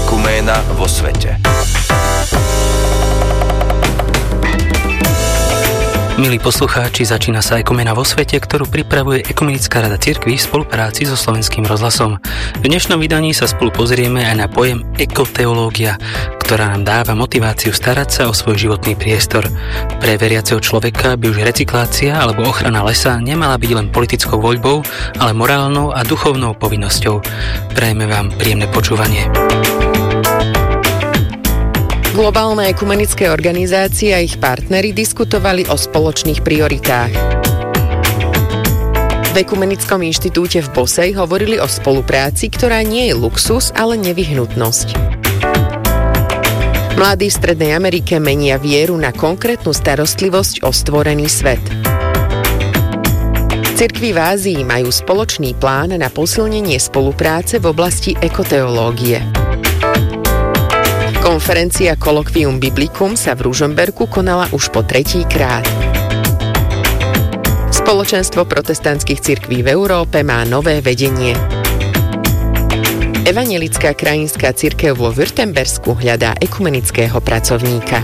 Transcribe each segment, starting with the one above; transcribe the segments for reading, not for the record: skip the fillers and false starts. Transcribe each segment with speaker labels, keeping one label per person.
Speaker 1: ekuména vo svete.
Speaker 2: Milí poslucháči, začína sa Ekumena vo svete, ktorú pripravuje Ekumenická rada cirkví v spolupráci so Slovenským rozhlasom. V dnešnom vydaní sa spolu pozrieme aj na pojem ekoteológia, ktorá nám dáva motiváciu starať sa o svoj životný priestor. Pre veriaceho človeka by už recyklácia alebo ochrana lesa nemala byť len politickou voľbou, ale morálnou a duchovnou povinnosťou. Prajeme vám príjemné počúvanie.
Speaker 3: Globálne ekumenické organizácie a ich partneri diskutovali o spoločných prioritách. V Ekumenickom inštitúte v Bosej hovorili o spolupráci, ktorá nie je luxus, ale nevyhnutnosť. Mladí v Strednej Amerike menia vieru na konkrétnu starostlivosť o stvorený svet. Cirkvi v Ázii majú spoločný plán na posilnenie spolupráce v oblasti ekoteológie. Konferencia Colloquium Biblicum sa v Ružomberku konala už po 3. krát. Spoločenstvo protestantských cirkví v Európe má nové vedenie. Evanjelická krajinská cirkev vo Württembersku hľadá ekumenického pracovníka.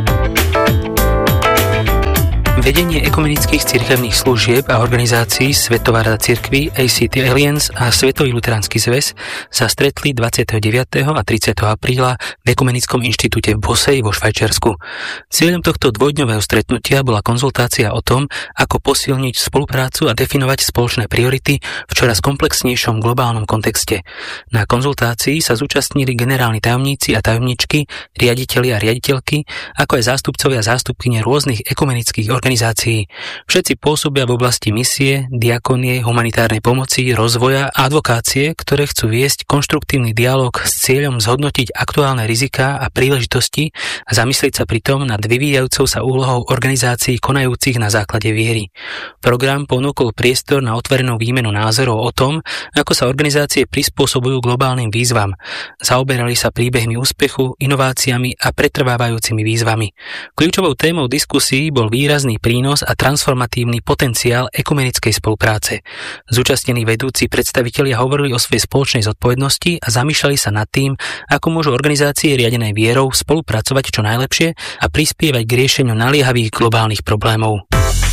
Speaker 2: Vedenie ekumenických cirkevných služieb a organizácií Svetová rada cirkví, ACT Alliance a Svetový luteránsky zväz sa stretli 29. a 30. apríla v Ekumenickom inštitúte v Bosej vo Švajčiarsku. Cieľom tohto dvojdňového stretnutia bola konzultácia o tom, ako posilniť spoluprácu a definovať spoločné priority v čoraz komplexnejšom globálnom kontexte. Na konzultácii sa zúčastnili generálni tajomníci a tajomníčky, riaditelia a riaditeľky, ako aj zástupcovia a zástupkyne rôznych ekumenických organizácií. Všetci pôsobia v oblasti misie, diakonie, humanitárnej pomoci, rozvoja a advokácie, ktoré chcú viesť konštruktívny dialog s cieľom zhodnotiť aktuálne riziká a príležitosti a zamyslieť sa pritom nad vyvíjajúcou sa úlohou organizácií konajúcich na základe viery. Program ponúkol priestor na otvorenú výmenu názorov o tom, ako sa organizácie prispôsobujú globálnym výzvam. Zaoberali sa príbehmi úspechu, inováciami a pretrvávajúcimi výzvami. Kľúčovou témou diskusí bol výrazný prínos a transformatívny potenciál ekumenickej spolupráce. Zúčastnení vedúci predstavitelia hovorili o svojej spoločnej zodpovednosti a zamýšľali sa nad tým, ako môžu organizácie riadené vierou spolupracovať čo najlepšie a prispievať k riešeniu naliehavých globálnych problémov.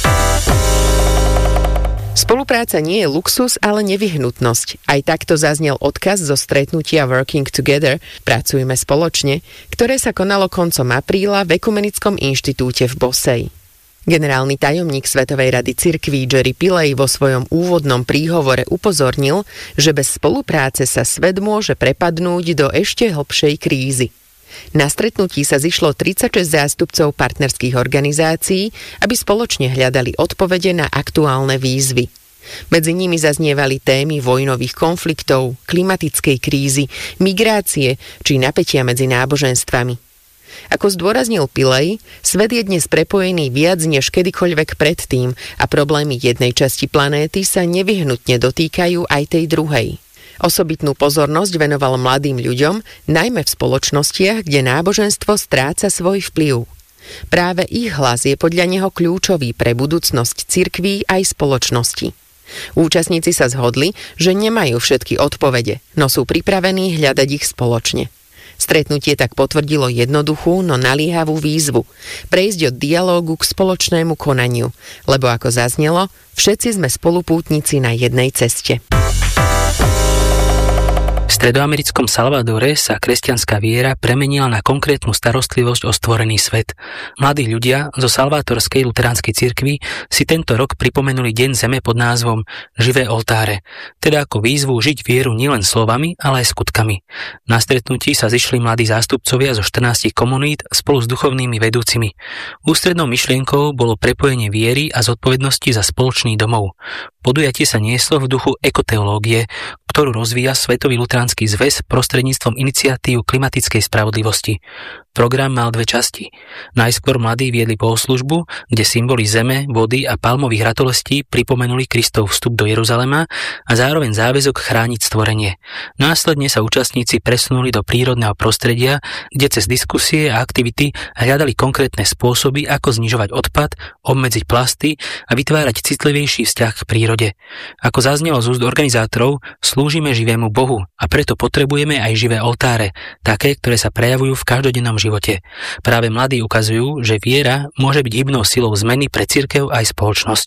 Speaker 3: Spolupráca nie je luxus, ale nevyhnutnosť. Aj takto zaznel odkaz zo stretnutia Working Together, pracujme spoločne, ktoré sa konalo koncom apríla v Ekumenickom inštitúte v Bosej. Generálny tajomník Svetovej rady cirkví Jerry Pillay vo svojom úvodnom príhovore upozornil, že bez spolupráce sa svet môže prepadnúť do ešte hlbšej krízy. Na stretnutí sa zišlo 36 zástupcov partnerských organizácií, aby spoločne hľadali odpovede na aktuálne výzvy. Medzi nimi zaznievali témy vojnových konfliktov, klimatickej krízy, migrácie či napätia medzi náboženstvami. Ako zdôraznil Pillay, svet je dnes prepojený viac než kedykoľvek predtým a problémy jednej časti planéty sa nevyhnutne dotýkajú aj tej druhej. Osobitnú pozornosť venoval mladým ľuďom, najmä v spoločnostiach, kde náboženstvo stráca svoj vplyv. Práve ich hlas je podľa neho kľúčový pre budúcnosť cirkví aj spoločnosti. Účastníci sa zhodli, že nemajú všetky odpovede, no sú pripravení hľadať ich spoločne. Stretnutie tak potvrdilo jednoduchú, no naliehavú výzvu prejsť od dialógu k spoločnému konaniu, lebo ako zaznelo, všetci sme spolupútnici na jednej ceste.
Speaker 2: V stredoamerickom Salvadore sa kresťanská viera premenila na konkrétnu starostlivosť o stvorený svet. Mladí ľudia zo salvátorskej luteránskej cirkvi si tento rok pripomenuli Deň zeme pod názvom Živé oltáre, teda ako výzvu žiť vieru nielen slovami, ale aj skutkami. Na stretnutí sa zišli mladí zástupcovia zo 14 komunít spolu s duchovnými vedúcimi. Ústrednou myšlienkou bolo prepojenie viery a zodpovednosti za spoločný domov. Podujatie sa nieslo v duchu ekoteológie, ktorú rozvíja Svetový luteránsky zväz prostredníctvom iniciatív klimatickej spravodlivosti. Program mal dve časti. Najskôr mladí viedli bohoslužbu, kde symboly zeme, vody a palmových ratolestí pripomenuli Kristov vstup do Jeruzalema a zároveň záväzok chrániť stvorenie. Následne sa účastníci presunuli do prírodného prostredia, kde cez diskusie a aktivity hľadali konkrétne spôsoby, ako znižovať odpad, obmedziť plasty a vytvárať citlivejší vzťah k prírode. Ako zaznelo z úst organizátorov, slúžime živému Bohu a preto potrebujeme aj živé oltáre, také, ktoré sa prejavujú v každodennom živote. Práve mladí ukazujú, že viera môže byť hybnou silou zmeny pre cirkev aj spoločnosť.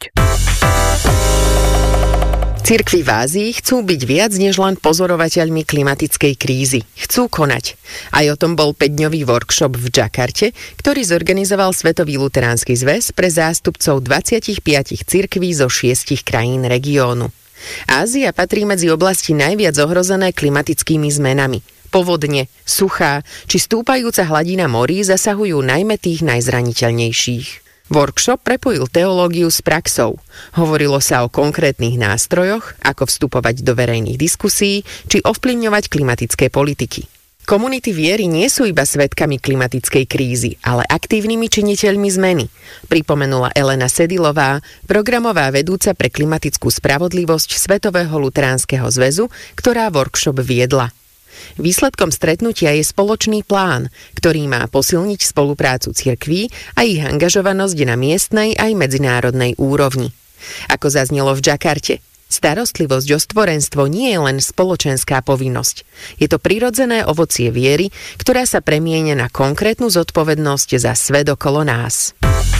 Speaker 3: Cirkvi v Ázii chcú byť viac než len pozorovateľmi klimatickej krízy. Chcú konať. Aj o tom bol 5-dňový workshop v Džakarte, ktorý zorganizoval Svetový luteránsky zväz pre zástupcov 25 cirkví zo 6 krajín regiónu. Ázia patrí medzi oblasti najviac ohrozené klimatickými zmenami. Povodne, suchá či stúpajúca hladina morí zasahujú najmä tých najzraniteľnejších. Workshop prepojil teológiu s praxou. Hovorilo sa o konkrétnych nástrojoch, ako vstupovať do verejných diskusí či ovplyvňovať klimatické politiky. Komunity viery nie sú iba svedkami klimatickej krízy, ale aktívnymi činiteľmi zmeny, pripomenula Elena Sedilová, programová vedúca pre klimatickú spravodlivosť Svetového luteránskeho zväzu, ktorá workshop viedla. Výsledkom stretnutia je spoločný plán, ktorý má posilniť spoluprácu cirkví a ich angažovanosť na miestnej aj medzinárodnej úrovni. Ako zaznelo v Džakarte, starostlivosť o stvorenstvo nie je len spoločenská povinnosť. Je to prirodzené ovocie viery, ktorá sa premieňa na konkrétnu zodpovednosť za svet okolo nás.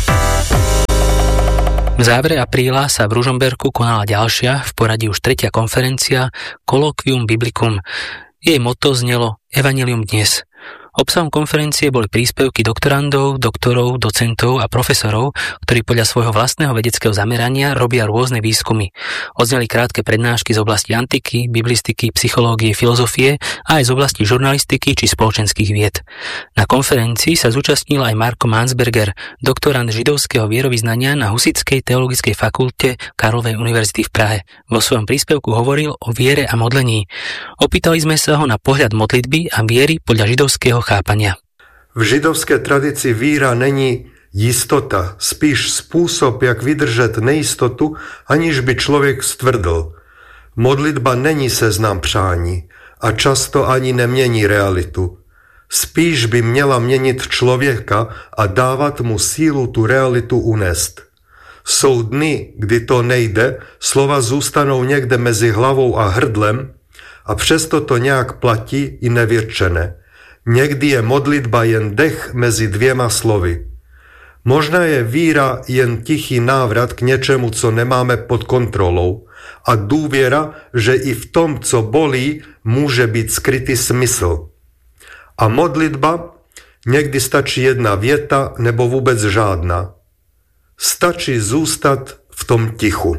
Speaker 2: V závere apríla sa v Ružomberku konala ďalšia, v poradí už 3. konferencia Colloquium Biblicum. Jej motto znelo Evangelium dnes. Obsahom konferencie boli príspevky doktorandov, doktorov, docentov a profesorov, ktorí podľa svojho vlastného vedeckého zamerania robia rôzne výskumy. Odzneli krátke prednášky z oblasti antiky, biblistiky, psychológie, filozofie a aj z oblasti žurnalistiky či spoločenských vied. Na konferencii sa zúčastnil aj Marko Mansberger, doktorand židovského vierovyznania na Husitskej teologickej fakulte Karlovej univerzity v Prahe. Vo svojom príspevku hovoril o viere a modlení. Opýtali sme sa ho na pohľad modlitby a viery podľa židovského chápania.
Speaker 1: V židovské tradici víra není jistota, spíš způsob, jak vydržet nejistotu, aniž by člověk stvrdl. Modlitba není seznam přání a často ani nemění realitu. Spíš by měla měnit člověka a dávat mu sílu tu realitu unést. Jsou dny, kdy to nejde, slova zůstanou někde mezi hlavou a hrdlem a přesto to nějak platí i nevyřčené. Někdy je modlitba jen dech mezi dvěma slovy. Možná je víra jen tichý návrat k něčemu, co nemáme pod kontrolou a důvěra, že i v tom, co bolí, může být skrytý smysl. A modlitba? Někdy stačí jedna věta nebo vůbec žádná. Stačí zůstat v tom tichu.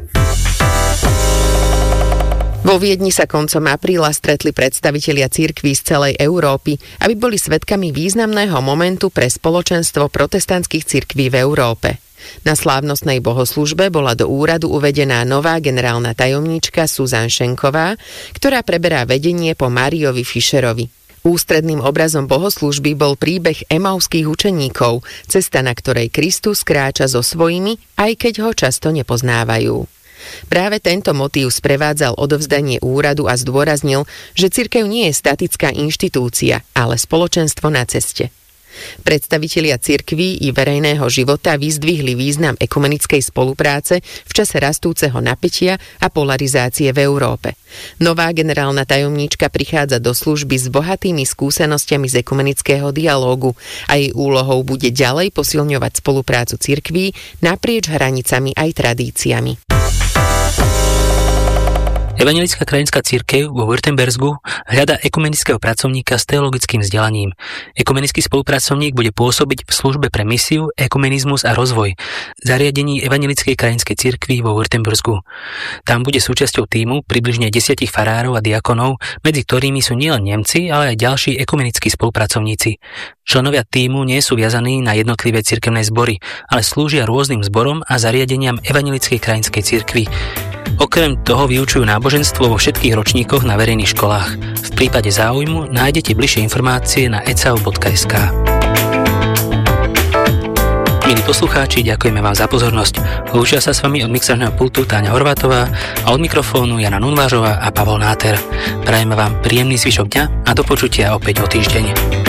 Speaker 3: Vo Viedni sa koncom apríla stretli predstavitelia cirkví z celej Európy, aby boli svedkami významného momentu pre spoločenstvo protestantských cirkví v Európe. Na slávnostnej bohoslužbe bola do úradu uvedená nová generálna tajomníčka Susan Schenková, ktorá preberá vedenie po Mariovi Fischerovi. Ústredným obrazom bohoslužby bol príbeh emauských učeníkov, cesta, na ktorej Kristus kráča so svojimi, aj keď ho často nepoznávajú. Práve tento motív sprevádzal odovzdanie úradu a zdôraznil, že cirkev nie je statická inštitúcia, ale spoločenstvo na ceste. Predstavitelia cirkví i verejného života vyzdvihli význam ekumenickej spolupráce v čase rastúceho napätia a polarizácie v Európe. Nová generálna tajomníčka prichádza do služby s bohatými skúsenostiami z ekumenického dialógu a jej úlohou bude ďalej posilňovať spoluprácu cirkví naprieč hranicami aj tradíciami.
Speaker 2: Evanjelická krajinská cirkev vo Württembersku hľadá ekumenického pracovníka s teologickým vzdelaním. Ekumenický spolupracovník bude pôsobiť v službe pre misiu, ekumenizmus a rozvoj zariadení Evanjelickej krajinskej cirkvi vo Württembersku. Tam bude súčasťou tímu približne 10 farárov a diakonov, medzi ktorými sú nielen Nemci, ale aj ďalší ekumenickí spolupracovníci. Členovia tímu nie sú viazaní na jednotlivé cirkevné zbory, ale slúžia rôznym zborom a zariadeniam Evanjelickej krajinskej cirkvi. Okrem toho vyučujú náboženstvo vo všetkých ročníkoch na verejných školách. V prípade záujmu nájdete bližšie informácie na ecau.sk. Milí poslucháči, ďakujeme vám za pozornosť. Lúčia sa s vami od mixážneho pultu Táňa Horvátová a od mikrofónu Jana Nunvážová a Pavol Náter. Prajeme vám príjemný zvyšok dňa a do počutia opäť o týždeň.